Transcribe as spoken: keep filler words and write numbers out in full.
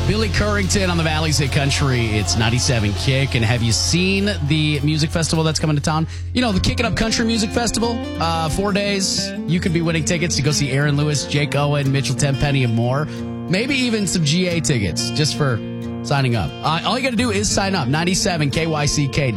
Billy Currington on the Valley's Hit Country. It's ninety-seven Kick. And have you seen the music festival that's coming to town? You know, the Kickin' Up Country Music Festival. Uh, four days. You could be winning tickets to go see Aaron Lewis, Jake Owen, Mitchell Tenpenny, and more. Maybe even some G A tickets just for signing up. Uh, all you got to do is sign up. ninety-seven K Y C K